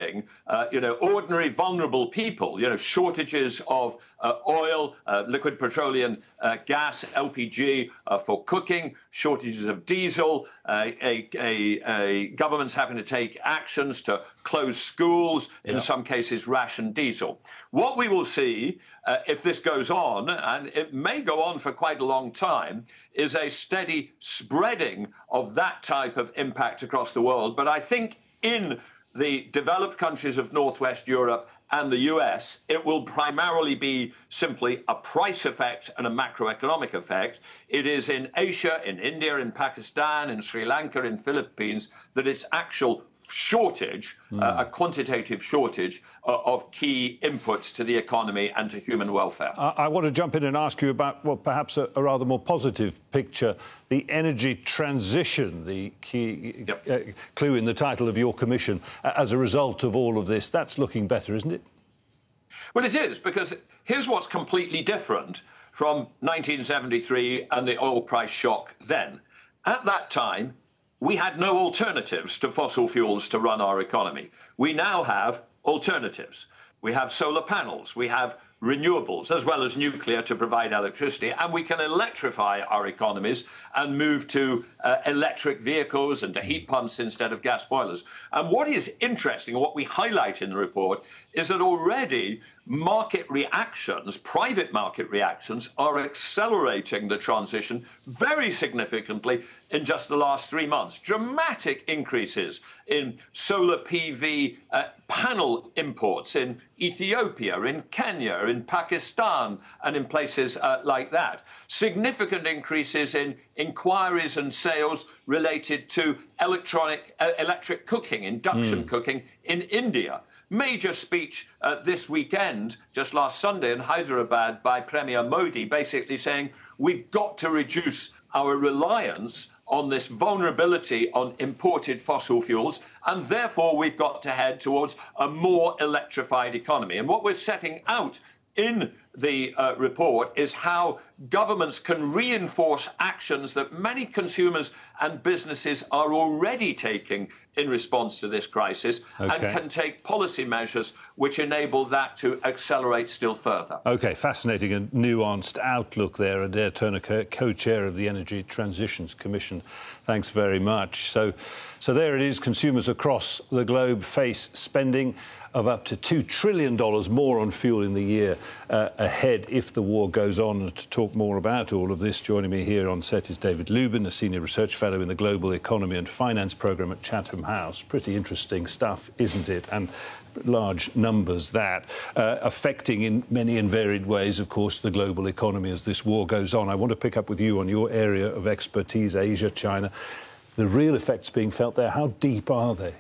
affecting, ordinary vulnerable people. Shortages of oil, liquid petroleum gas, LPG for cooking, shortages of diesel, governments having to take actions to close schools, in some cases ration diesel. What we will see if this goes on, and it may go on for quite a long time, is a steady spreading of that type of impact across the world. But I think in the developed countries of Northwest Europe and the US, it will primarily be simply a price effect and a macroeconomic effect. It is in Asia, in India, in Pakistan, in Sri Lanka, in Philippines, that it's actual shortage, a quantitative shortage of key inputs to the economy and to human welfare. I want to jump in and ask you about, well, perhaps a rather more positive picture, the energy transition, the key clue in the title of your commission. As a result of all of this, that's looking better, isn't it? Well, it is, because here's what's completely different from 1973 and the oil price shock then. At that time, we had no alternatives to fossil fuels to run our economy. We now have alternatives. We have solar panels, we have renewables, as well as nuclear to provide electricity, and we can electrify our economies and move to electric vehicles and to heat pumps instead of gas boilers. And what is interesting, and what we highlight in the report, is that already market reactions, private market reactions, are accelerating the transition very significantly in just the last 3 months. Dramatic increases in solar PV panel imports in Ethiopia, in Kenya, in Pakistan, and in places like that. Significant increases in inquiries and sales related to electric cooking, induction cooking in India. Major speech this weekend, just last Sunday in Hyderabad by Premier Modi, basically saying we've got to reduce our reliance on this vulnerability on imported fossil fuels, and therefore we've got to head towards a more electrified economy. And what we're setting out in the report is how governments can reinforce actions that many consumers and businesses are already taking in response to this crisis, and can take policy measures which enable that to accelerate still further. OK, fascinating and nuanced outlook there. Adair Turner, co-chair of the Energy Transitions Commission. Thanks very much. So there it is. Consumers across the globe face spending of up to $2 trillion more on fuel in the year ahead if the war goes on. And to talk more about all of this, joining me here on set is David Lubin, a Senior Research Fellow in the Global Economy and Finance Programme at Chatham House. Pretty interesting stuff, isn't it? And large numbers that, affecting in many and varied ways, of course, the global economy as this war goes on. I want to pick up with you on your area of expertise, Asia, China. The real effects being felt there, how deep are they?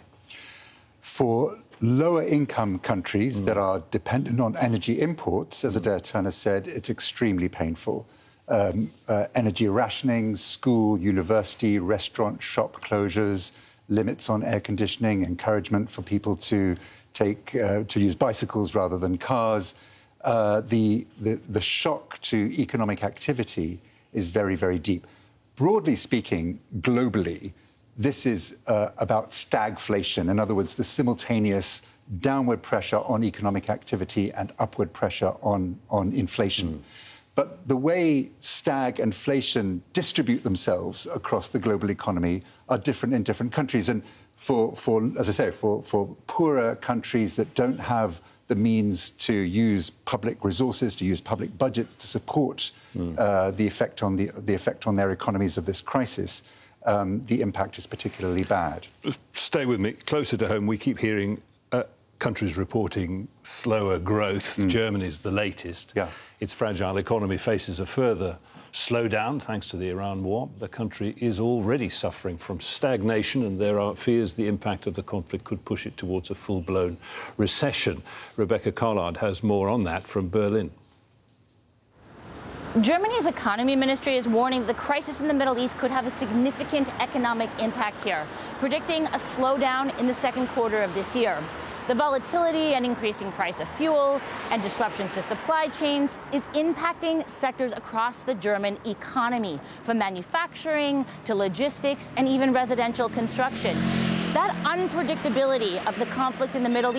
For lower-income countries that are dependent on energy imports, as Adair Turner said, it's extremely painful. Energy rationing, school, university, restaurant, shop closures, limits on air conditioning, encouragement for people to use bicycles rather than cars. The shock to economic activity is very, very deep. Broadly speaking, globally, this is about stagflation. In other words, the simultaneous downward pressure on economic activity and upward pressure on inflation. But the way stag and inflation distribute themselves across the global economy are different in different countries. And as I say, for poorer countries that don't have the means to use public resources, to use public budgets to support the effect on their economies of this crisis, the impact is particularly bad. Stay with me. Closer to home, we keep hearing countries reporting slower growth. Germany's the latest. Its fragile economy faces a further slowdown thanks to the Iran war. The country is already suffering from stagnation, and there are fears the impact of the conflict could push it towards a full-blown recession. Rebecca Collard has more on that from Berlin. Germany's economy ministry is warning the crisis in the Middle East could have a significant economic impact here, predicting a slowdown in the second quarter of this year. The volatility and increasing price of fuel and disruptions to supply chains is impacting sectors across the German economy, from manufacturing to logistics and even residential construction. That unpredictability of the conflict in the Middle East